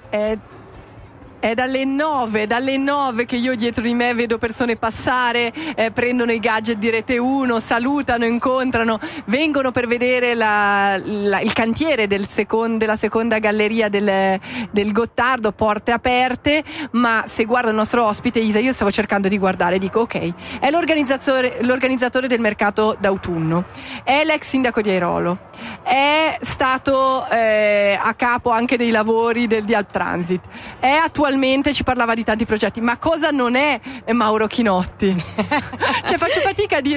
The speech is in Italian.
È dalle 9 che io dietro di me vedo persone passare, prendono i gadget di Rete 1, salutano, incontrano, vengono per vedere il cantiere della seconda galleria del Gottardo, porte aperte. Ma se guardo il nostro ospite Isa, io stavo cercando di guardare, dico ok, è l'organizzatore del mercato d'autunno, è l'ex sindaco di Airolo, è stato a capo anche dei lavori di Alp Transit, è attualmente, ci parlava di tanti progetti, ma cosa non è Mauro Chinotti? Cioè faccio fatica a dire